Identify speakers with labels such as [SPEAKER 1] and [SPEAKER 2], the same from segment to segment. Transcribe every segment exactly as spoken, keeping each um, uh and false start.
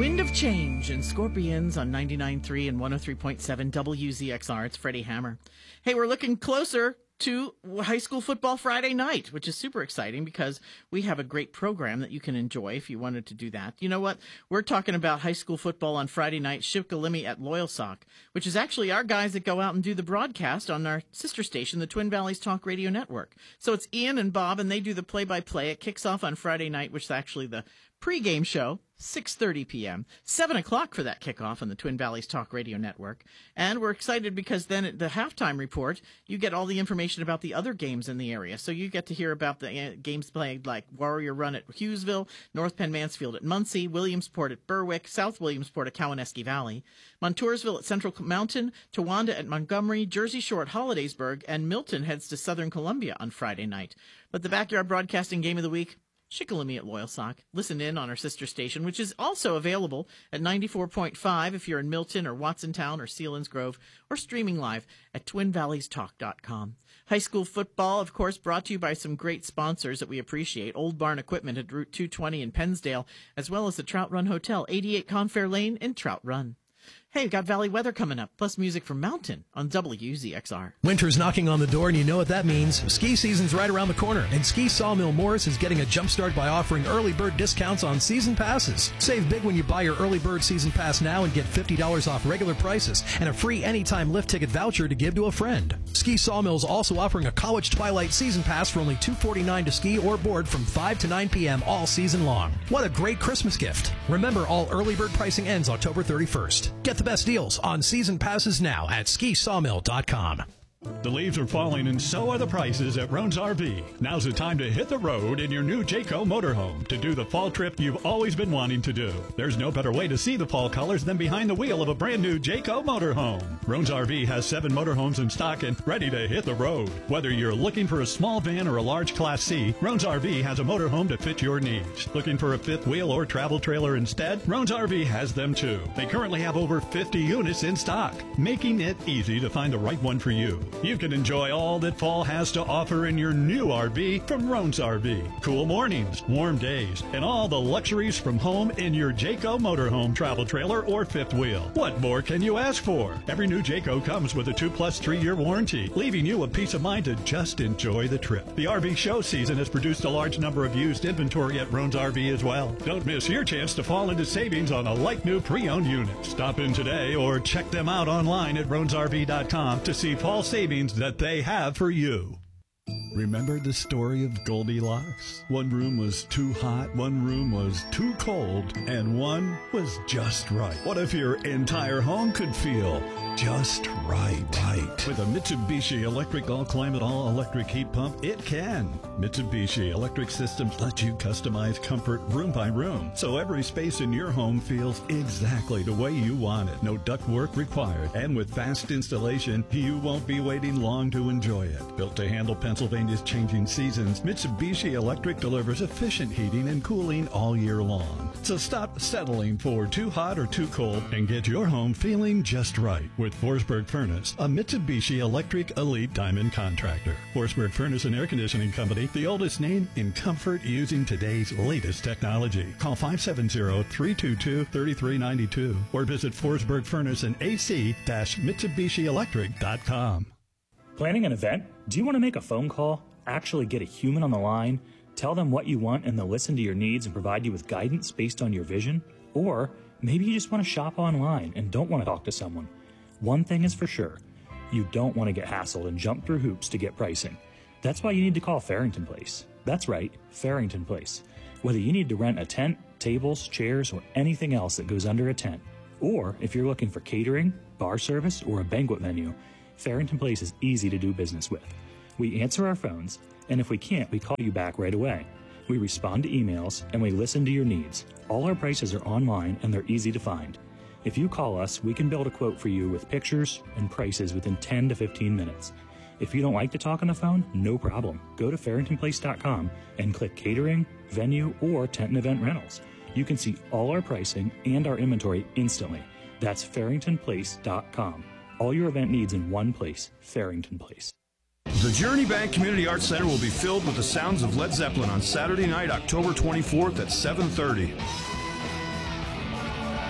[SPEAKER 1] Wind of Change and Scorpions on ninety-nine point three and one oh three point seven W Z X R. It's Freddie Hammer. Hey, we're looking closer to high school football Friday night, which is super exciting because we have a great program that you can enjoy if you wanted to do that. You know what? We're talking about high school football on Friday night, Shipkalimi at Loyalsock, which is actually our guys that go out and do the broadcast on our sister station, the Twin Valleys Talk Radio Network. So it's Ian and Bob, and they do the play-by-play. It kicks off on Friday night, which is actually the pregame show, six thirty p.m., seven o'clock for that kickoff on the Twin Valleys Talk Radio Network. And we're excited because then at the halftime report, you get all the information about the other games in the area. So you get to hear about the uh, games played like Warrior Run at Hughesville, North Penn Mansfield at Muncie, Williamsport at Berwick, South Williamsport at Cowanesque Valley, Montoursville at Central Mountain, Towanda at Montgomery, Jersey Shore at Hollidaysburg, and Milton heads to Southern Columbia on Friday night. But the Backyard Broadcasting Game of the Week, Shikellamy at Loyalsock. Listen in on our sister station, which is also available at ninety-four point five if you're in Milton or Watsontown or Selinsgrove, or streaming live at twin valleys talk dot com. High school football, of course, brought to you by some great sponsors that we appreciate. Old Barn Equipment at Route two twenty in Pennsdale, as well as the Trout Run Hotel, eighty-eight Confair Lane in Trout Run. Hey, we've got Valley weather coming up, plus music from Mountain on W Z X R.
[SPEAKER 2] Winter's knocking on the door, and you know what that means. Ski season's right around the corner, and Ski Sawmill Morris is getting a jump start by offering early bird discounts on season passes. Save big when you buy your early bird season pass now and get fifty dollars off regular prices and a free anytime lift ticket voucher to give to a friend. Ski Sawmill is also offering a college twilight season pass for only two dollars and forty-nine cents to ski or board from five to nine p.m. all season long. What a great Christmas gift. Remember, all early bird pricing ends October thirty-first. Get the best deals on season passes now at ski sawmill dot com.
[SPEAKER 3] The leaves are falling and so are the prices at Roan's R V. Now's the time to hit the road in your new Jayco motorhome to do the fall trip you've always been wanting to do. There's no better way to see the fall colors than behind the wheel of a brand new Jayco motorhome. Roan's R V has seven motorhomes in stock and ready to hit the road. Whether you're looking for a small van or a large Class C, Roan's R V has a motorhome to fit your needs. Looking for a fifth wheel or travel trailer instead? Roan's R V has them too. They currently have over fifty units in stock, making it easy to find the right one for you. You can enjoy all that fall has to offer in your new R V from Roan's R V. Cool mornings, warm days, and all the luxuries from home in your Jayco motorhome, travel trailer, or fifth wheel. What more can you ask for? Every new Jayco comes with a two plus three year warranty, leaving you a peace of mind to just enjoy the trip. The R V show season has produced a large number of used inventory at Roan's R V as well. Don't miss your chance to fall into savings on a like new pre-owned unit. Stop in today or check them out online at roans r v dot com to see fall savings that they have for you. Remember the story of Goldilocks? One room was too hot, one room was too cold, and one was just right. What if your entire home could feel just right? Right. With a Mitsubishi Electric All-Climate All-Electric Heat Pump, it can. Mitsubishi Electric Systems let you customize comfort room by room, so every space in your home feels exactly the way you want it. No ductwork required, and with fast installation, you won't be waiting long to enjoy it. Built to handle Pennsylvania's changing seasons, Mitsubishi Electric delivers efficient heating and cooling all year long. So stop settling for too hot or too cold and get your home feeling just right with Forsberg Furnace, a Mitsubishi Electric Elite Diamond contractor. Forsberg Furnace and Air Conditioning Company, the oldest name in comfort using today's latest technology. Call five seven zero, three two two, three three nine two or visit Forsberg Furnace and A C Mitsubishi Electric dot com.
[SPEAKER 4] Planning an event? Do you want to make a phone call, actually get a human on the line, tell them what you want and they'll listen to your needs and provide you with guidance based on your vision? Or maybe you just want to shop online and don't want to talk to someone. One thing is for sure, you don't want to get hassled and jump through hoops to get pricing. That's why you need to call Farrington Place. That's right, Farrington Place. Whether you need to rent a tent, tables, chairs, or anything else that goes under a tent, or if you're looking for catering, bar service, or a banquet venue, Farrington Place is easy to do business with. We answer our phones, and if we can't, we call you back right away. We respond to emails, and we listen to your needs. All our prices are online, and they're easy to find. If you call us, we can build a quote for you with pictures and prices within ten to fifteen minutes. If you don't like to talk on the phone, no problem. Go to farrington place dot com and click catering, venue, or tent and event rentals. You can see all our pricing and our inventory instantly. That's farrington place dot com. All your event needs in one place, Farrington Place.
[SPEAKER 5] The Journey Bank Community Arts Center will be filled with the sounds of Led Zeppelin on Saturday night, October twenty-fourth at seven thirty.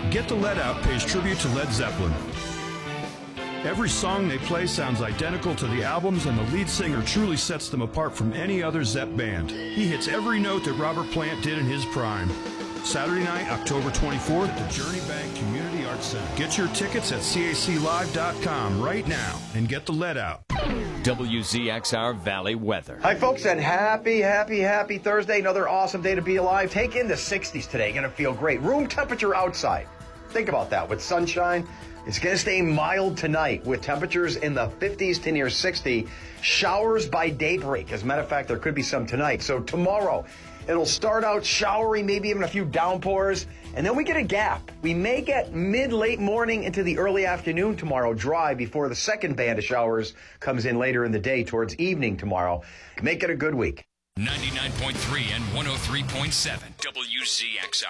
[SPEAKER 5] Get the Let Out pays tribute to Led Zeppelin. Every song they play sounds identical to the albums, and the lead singer truly sets them apart from any other Zepp band. He hits every note that Robert Plant did in his prime. Saturday night, October twenty-fourth, at the Journey Bank Community Arts Center. Get your tickets at C A C live dot com right now and get the Let Out.
[SPEAKER 6] W Z X R Valley weather.
[SPEAKER 7] Hi, folks, and happy, happy, happy Thursday. Another awesome day to be alive. Take in the sixties today. Going to feel great. Room temperature outside. Think about that. With sunshine, it's going to stay mild tonight with temperatures in the fifties to near sixty. Showers by daybreak. As a matter of fact, there could be some tonight. So tomorrow, it'll start out showery, maybe even a few downpours, and then we get a gap. We may get mid-late morning into the early afternoon tomorrow dry before the second band of showers comes in later in the day towards evening tomorrow. Make it a good week.
[SPEAKER 8] ninety-nine point three and one oh three point seven W Z X R.